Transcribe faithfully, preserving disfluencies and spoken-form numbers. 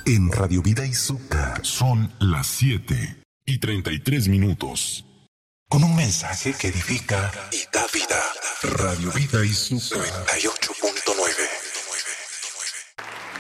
En Radio Vida Izuka son las siete y treinta y tres minutos. Con un mensaje que edifica y da vida. Radio Vida Izuka noventa y ocho punto nueve.